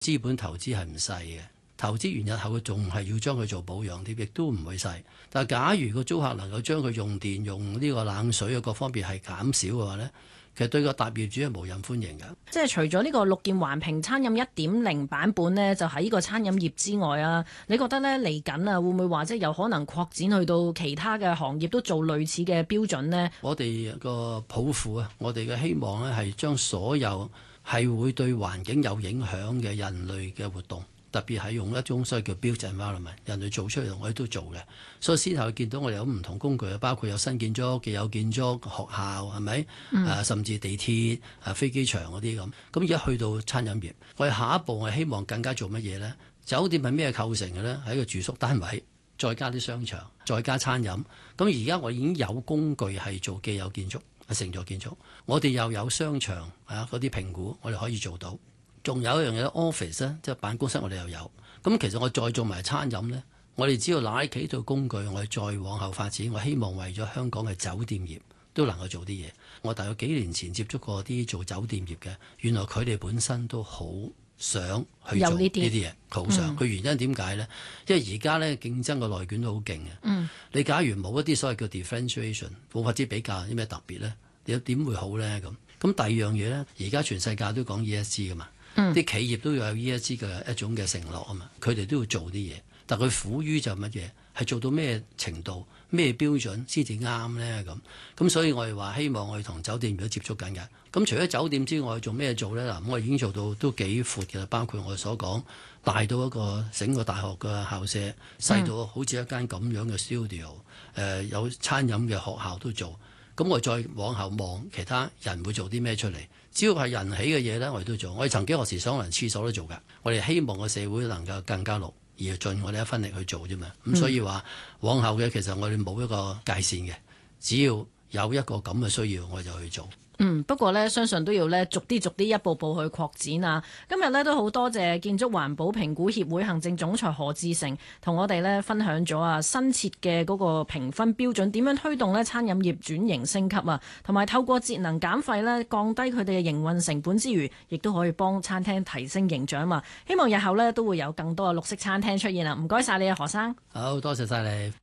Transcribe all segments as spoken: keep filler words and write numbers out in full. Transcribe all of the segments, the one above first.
資本投資係唔細嘅，投資完日後佢仲係要將佢做保養添，亦都唔會細。但係假如個租客能夠將佢用電用呢個冷水啊各方面係減少嘅話呢，其實對個大業主係無任歡迎嘅。 即係除咗呢個綠建環評餐飲一點零版本呢，就喺呢個餐飲業之外啊，你覺得呢嚟緊啊會唔會話即係有可能擴展去到其他嘅行業都做類似嘅標準呢？ 我哋個抱負啊，我哋嘅希望呢係將所有係會對環境有影響嘅人類嘅活動，特別係用一種所謂叫 built environment，人類做出嚟我哋都做嘅。所以先後見到我哋有唔同工具，包括有新建築、既有建築、學校係咪？嗯、啊，甚至地鐵、啊飛機場嗰啲咁。咁而家去到餐飲業，我哋下一步我希望更加做乜嘢呢？酒店係咩構成嘅呢？係一個住宿單位，再加啲商場，再加餐飲。咁而家我已經有工具係做既有建築。成座建築，我哋又有商場啊嗰啲評估，我哋可以做到。仲有一樣嘢 office 咧，即係辦公室，我哋又有。咁其實我再做埋餐飲呢，我哋只要攞起套工具，我哋再往後發展。我希望為咗香港嘅酒店業都能夠做啲嘢。我大約幾年前接觸過啲做酒店業嘅，原來佢哋本身都好想去做呢啲嘢，好想。佢、嗯、原因點解呢？因為而家呢競爭個內卷都好勁嘅。嗯，你假如冇一啲所謂叫 differentiation， 冇法子比較有咩特別呢？你點會好呢？咁咁第二樣嘢呢，而家全世界都講 E S G 噶嘛，啲、嗯、企業都要有 E S G 嘅一種嘅承諾啊嘛，佢哋都要做啲嘢，但佢苦於就乜嘢？係做到咩程度、咩標準先至啱呢？咁咁所以我哋話希望我哋同酒店都接觸緊嘅。咁除咗酒店之外，做咩做呢？嗱，我哋已經做到都幾闊嘅啦，包括我哋所講大到一個整個大學嘅校舍，細到好似一間咁樣嘅 studio，誒、呃、有餐飲嘅學校都做。咁我再往後望其他人會做啲咩出嚟？只要係人起嘅嘢呢，我哋都做。我哋曾經何時想連廁所都做㗎。我哋希望個社會能夠更加綠，而盡我哋一分力去做啫嘛。咁、嗯、所以話往後嘅其實我哋冇一個界線嘅，只要有一個咁嘅需要，我就去做。 嗯，不過呢，相信都要呢逐啲逐啲一步步去擴展啊。今日呢，都好多謝建築環保評估協會行政總裁何志成同我哋呢分享咗啊新設嘅嗰個評分標準點樣推動呢餐飲業轉型升級啊，同埋透過節能減廢呢降低佢哋嘅營運成本之餘，亦都可以幫餐廳提升形象嘛。希望日後呢都會有更多嘅綠色餐廳出現啊！唔該晒你啊，何生。 好多謝晒你。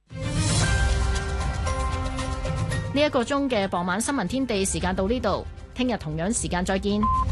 呢一個鐘嘅傍晚新聞天地時間到呢度，聽日同樣時間再見。